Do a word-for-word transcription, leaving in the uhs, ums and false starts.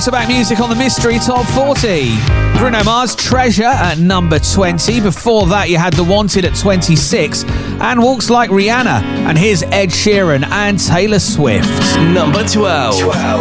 back-to-back music on the Mystery Top forty. Bruno Mars, Treasure at number twenty. Before that, you had The Wanted at twenty-six. And Walks Like Rihanna. And here's Ed Sheeran and Taylor Swift. Number twelve. twelve.